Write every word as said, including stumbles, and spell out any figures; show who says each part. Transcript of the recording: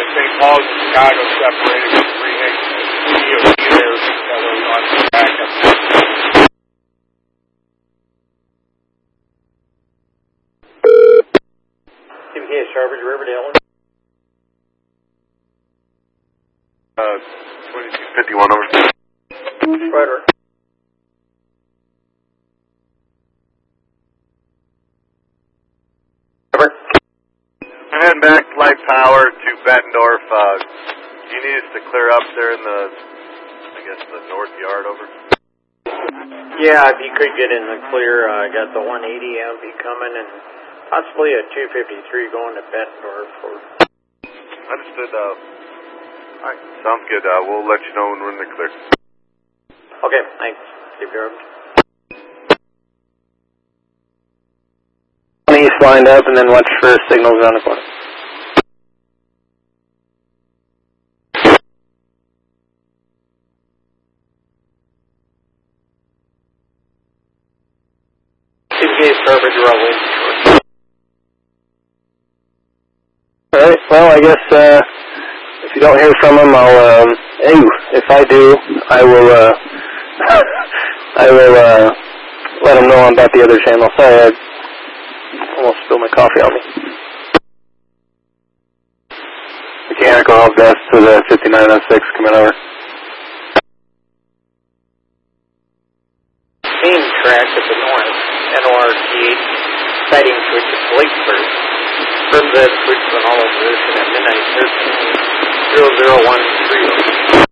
Speaker 1: Saint Paul's and Chicago separated from three eight. You'll be there, that way we don't have to back up.
Speaker 2: T V K Starbridge, Riverdale.
Speaker 3: Uh, twenty-two fifty-one over.
Speaker 2: Right.
Speaker 3: I'm heading back light power to Bettendorf. Uh, do you need us to clear up there in the, I guess, the north yard over?
Speaker 2: Yeah, if you could get in the clear, I uh, got the one eighty M P coming and possibly a two fifty-three going to Bettendorf. Or...
Speaker 3: Understood. Uh, all right, sounds good. Uh, we'll let you know when we're in the clear.
Speaker 2: Okay, thanks. Keep your
Speaker 4: East lined up and then watch for signals around the corner.
Speaker 2: T V K Starbridge, Raleigh.
Speaker 4: Alright, well, I guess, uh, if you don't hear from them, I'll, um, hey, if I do, I will, uh, I will, uh, let them know about the other channel. Sorry, I almost spilled my coffee on me. Mechanical help desk to the fifty-nine oh six coming over.
Speaker 2: Main track at the north, N O R T eight, sighting switch at Blakesburg. Firm that switch on all of this, and at midnight thirteen, zero zero one three.